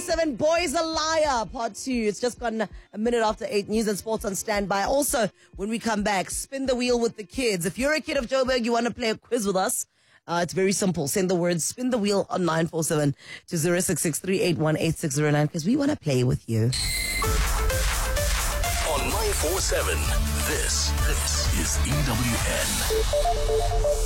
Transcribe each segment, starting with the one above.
947 Boys a Liar, part 2. It's just gone a minute after 8. News and sports on standby. Also, when we come back, spin the wheel with the kids. If you're a kid of Joburg, you want to play a quiz with us, it's very simple. Send the word spin the wheel on 947 to 066-381-8609 because we want to play with you. On 947, this is EWN.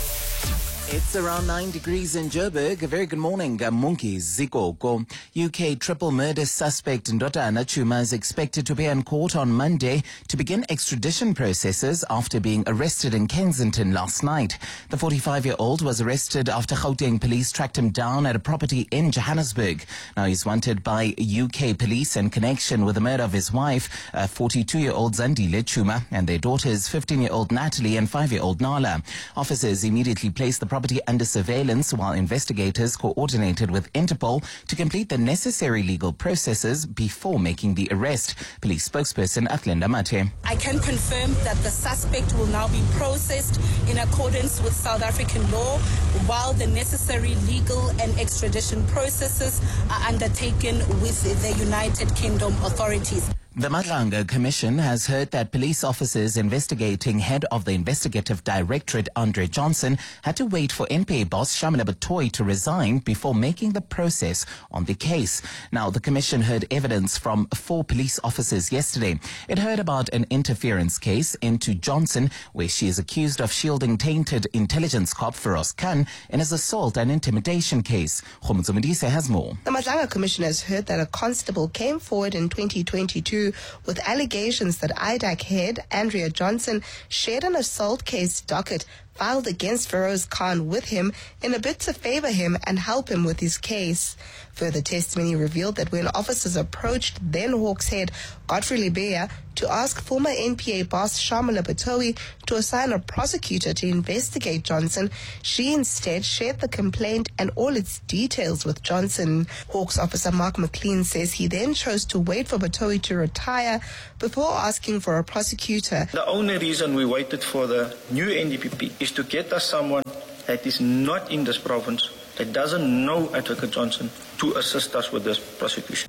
It's around 9 degrees in Joburg. A very good morning, Munki Zikoko. UK triple murder suspect Ndodana Chuma is expected to be in court on Monday to begin extradition processes after being arrested in Kensington last night. The 45-year-old was arrested after Gauteng police tracked him down at a property in Johannesburg. Now he's wanted by UK police in connection with the murder of his wife, 42-year-old Zandile Chuma, and their daughters, 15-year-old Natalie and 5-year-old Nala. Officers immediately placed the property under surveillance while investigators coordinated with Interpol to complete the necessary legal processes before making the arrest. Police spokesperson Athlenda Mate. I can confirm that the suspect will now be processed in accordance with South African law while the necessary legal and extradition processes are undertaken with the United Kingdom authorities. The Madlanga Commission has heard that police officers investigating head of the Investigative Directorate, Andre Johnson, had to wait for NPA boss Shamila Batoy to resign before making the process on the case. Now, the Commission heard evidence from 4 police officers yesterday. It heard about an interference case into Johnson, where she is accused of shielding tainted intelligence cop Feroz Khan in his assault and intimidation case. Khomuzumidise has more. The Madlanga Commission has heard that a constable came forward in 2022 with allegations that IDAC head Andrea Johnson shared an assault case docket filed against Feroz Khan with him in a bid to favor him and help him with his case. Further testimony revealed that when officers approached then Hawks head Godfrey Lebeya to ask former NPA boss Shamila Batoy to assign a prosecutor to investigate Johnson, she instead shared the complaint and all its details with Johnson. Hawks officer Mark McLean says he then chose to wait for Batoy to retire before asking for a prosecutor. The only reason we waited for the new NDPP is to get us someone that is not in this province, that doesn't know Advocate Johnson, to assist us with this prosecution.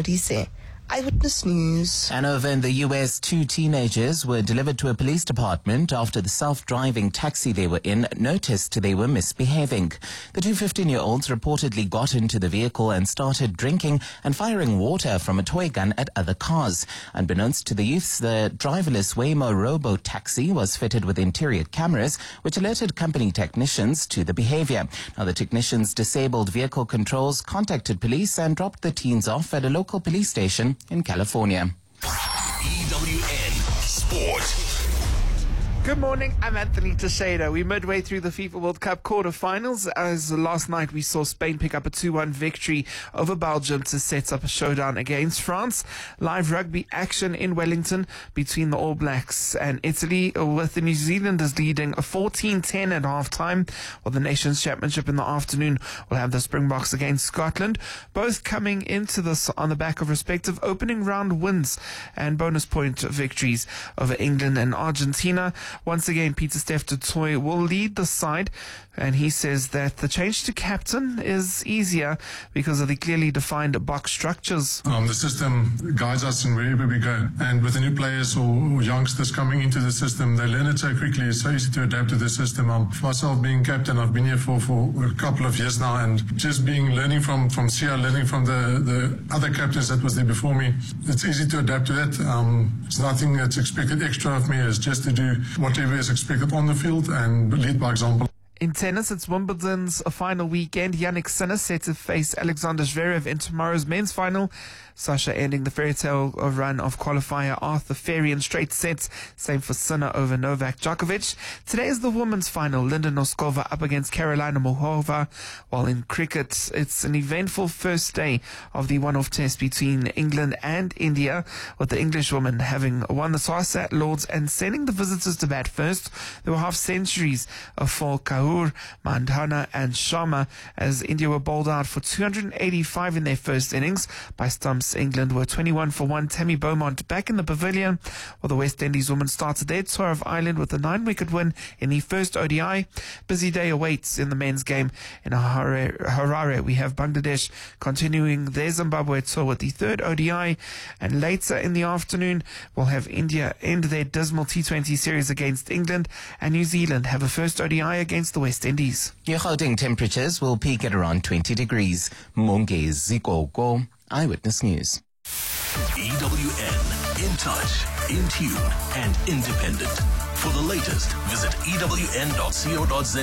Eyewitness News. And over in the US, 2 teenagers were delivered to a police department after the self-driving taxi they were in noticed they were misbehaving. The 2 15-year-olds reportedly got into the vehicle and started drinking and firing water from a toy gun at other cars. Unbeknownst to the youths, the driverless Waymo Robo taxi was fitted with interior cameras, which alerted company technicians to the behavior. Now, the technicians disabled vehicle controls, contacted police, and dropped the teens off at a local police station in California. EWN Sport. Good morning, I'm Anthony Teixeira. We're midway through the FIFA World Cup quarterfinals, as last night we saw Spain pick up a 2-1 victory over Belgium to set up a showdown against France. Live rugby action in Wellington between the All Blacks and Italy, with the New Zealanders leading 14-10 at half-time, while the Nations Championship in the afternoon will have the Springboks against Scotland, both coming into this on the back of respective opening round wins and bonus point victories over England and Argentina. Once again, Pieter-Steph du Toit will lead the side, and he says that the change to captain is easier because of the clearly defined box structures. The system guides us in wherever we go, and with the new players or youngsters coming into the system, they learn it so quickly. It's so easy to adapt to the system. Myself being captain, I've been here for a couple of years now, and just learning from Sia, learning from the other captains that was there before me, it's easy to adapt to that. It's nothing that's expected extra of me. It's just to do whatever is expected on the field and lead by example. In tennis, it's Wimbledon's final weekend. Yannick Sinner set to face Alexander Zverev in tomorrow's men's final. Sasha ending the fairy tale run of qualifier Arthur Ferry in straight sets. Same for Sinner over Novak Djokovic. Today is the women's final. Linda Noskova up against Carolina Muchova. While in cricket, it's an eventful first day of the one-off test between England and India, with the English women having won the toss at Lords and sending the visitors to bat first. There were half centuries for Kahuna Sahur, Mandhana and Sharma as India were bowled out for 285 in their first innings by stumps. England were 21 for 1. Tammy Beaumont back in the pavilion, while the West Indies women started their tour of Ireland with a 9-wicket win in the first ODI. Busy day awaits in the men's game in Harare. We have Bangladesh continuing their Zimbabwe tour with the third ODI, and later in the afternoon we'll have India end their dismal T20 series against England, and New Zealand have a first ODI against the West Indies. Your Gauteng temperatures will peak at around 20 degrees. Monke Zikoko, Eyewitness News. EWN, in touch, in tune, and independent. For the latest, visit ewn.co.za.